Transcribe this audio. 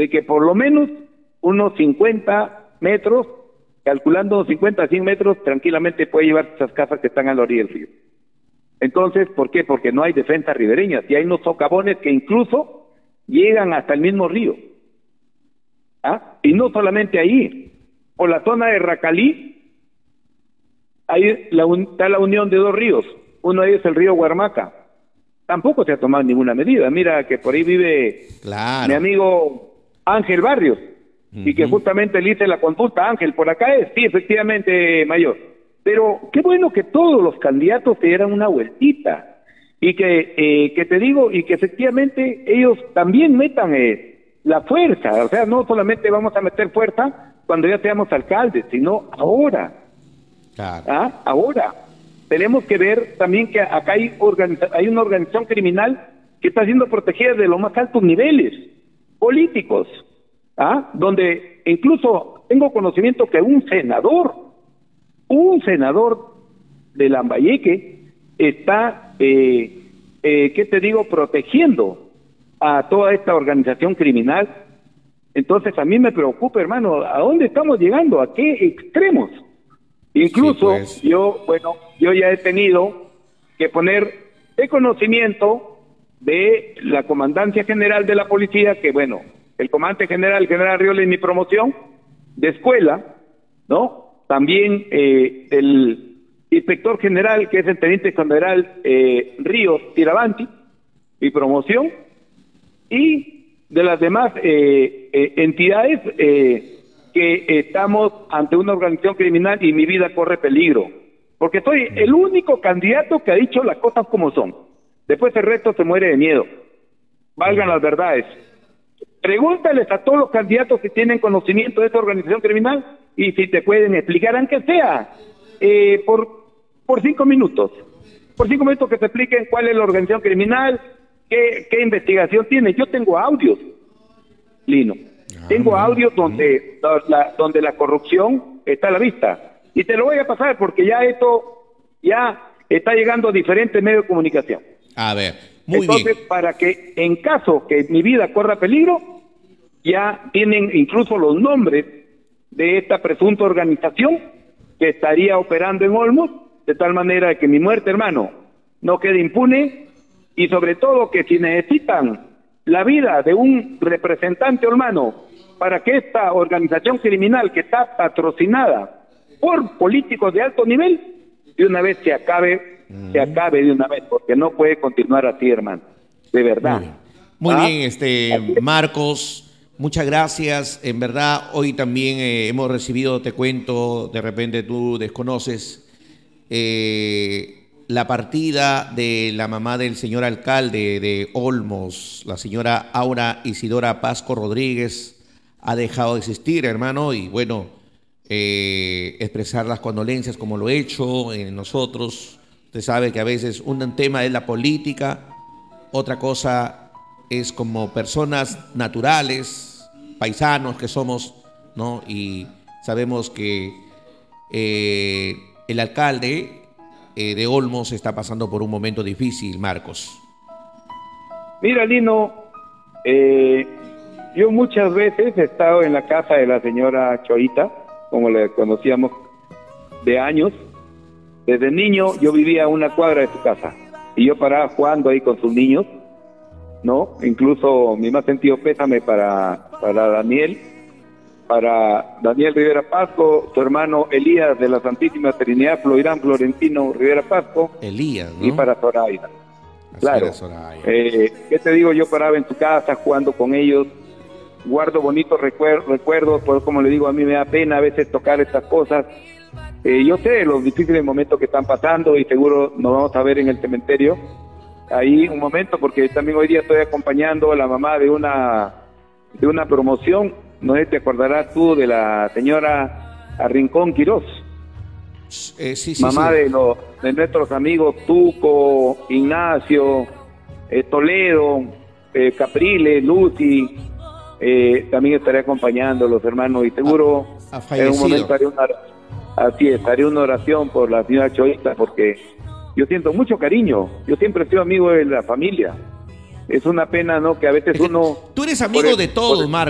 de que por lo menos unos 50 metros, calculando unos 50 a 100 metros, tranquilamente puede llevar esas casas que están a la orilla del río. Entonces, ¿por qué? Porque no hay defensas ribereñas y hay unos socavones que incluso llegan hasta el mismo río. ¿Ah? Y no solamente ahí, por la zona de Racalí, ahí está la unión de dos ríos, uno de ellos es el río Huarmaca. Tampoco se ha tomado ninguna medida. Mira que por ahí vive mi amigo Ángel Barrios, y que justamente le hice la consulta. Ángel, por acá es, sí, efectivamente, mayor. Pero qué bueno que todos los candidatos te dieran una vueltita, y que te digo, y que efectivamente ellos también metan la fuerza. O sea, no solamente vamos a meter fuerza cuando ya seamos alcaldes, sino ahora. Claro. ¿Ah? Ahora. Tenemos que ver también que acá hay una organización criminal que está siendo protegida de los más altos niveles políticos, ¿ah? Donde incluso tengo conocimiento que un senador de Lambayeque está, ¿qué te digo?, protegiendo a toda esta organización criminal. Entonces a mí me preocupa, hermano, ¿a dónde estamos llegando? ¿A qué extremos? Incluso sí, pues. yo ya he tenido que poner de conocimiento de la Comandancia General de la Policía, que bueno, el comandante general, el general Arriola, en mi promoción de escuela, ¿no? También el inspector general, que es el teniente general Ríos Tirabanti, mi promoción, y de las demás entidades que estamos ante una organización criminal y mi vida corre peligro, porque soy el único candidato que ha dicho las cosas como son. Después el resto se muere de miedo. Valgan las verdades. Pregúntales a todos los candidatos que tienen conocimiento de esta organización criminal y si te pueden explicar, aunque sea por 5 minutos. Por 5 minutos que te expliquen cuál es la organización criminal, qué investigación tiene. Yo tengo audios, Lino. Tengo audios donde la corrupción está a la vista. Y te lo voy a pasar porque ya esto está llegando a diferentes medios de comunicación. A ver, muy Entonces, bien. para que en caso que mi vida corra peligro, ya tienen incluso los nombres de esta presunta organización que estaría operando en Olmos, de tal manera que mi muerte, hermano, no quede impune, y sobre todo que si necesitan la vida de un representante olmano para que esta organización criminal que está patrocinada por políticos de alto nivel, de una vez se acabe de una vez, porque no puede continuar así, hermano, de verdad. Muy bien, Marcos, muchas gracias. En verdad, hoy también hemos recibido, te cuento, de repente tú desconoces, la partida de la mamá del señor alcalde de Olmos, la señora Aura Isidora Pasco Rodríguez, ha dejado de existir, hermano, y bueno, expresar las condolencias como lo he hecho nosotros. Usted sabe que a veces un tema es la política, otra cosa es como personas naturales, paisanos que somos, ¿no? Y sabemos que el alcalde de Olmos está pasando por un momento difícil, Marcos. Mira, Lino, yo muchas veces he estado en la casa de la señora Choita, como la conocíamos de años. Desde niño yo vivía a una cuadra de su casa y yo paraba jugando ahí con sus niños, ¿no? Incluso mi más sentido pésame para Daniel Rivera Pasco, su hermano Elías de la Santísima Trinidad Floirán Florentino Rivera Pasco, Elías, ¿no? Y para Zoraida. Claro. ¿Qué te digo? Yo paraba en su casa jugando con ellos, guardo bonitos recuerdos, pues como le digo, a mí me da pena a veces tocar estas cosas. Yo sé los difíciles momentos que están pasando y seguro nos vamos a ver en el cementerio ahí un momento, porque también hoy día estoy acompañando a la mamá de una promoción. No sé si te acordarás tú de la señora Arrincón Quirós, mamá de nuestros amigos Tuco, Ignacio, Toledo, Capriles, Lucy. También estaré acompañando a los hermanos y seguro en un momento haré una oración por la señora Choita, porque yo siento mucho cariño. Yo siempre he sido amigo de la familia. Es una pena, ¿no?, que a veces uno... Tú eres amigo de todos, Marcos.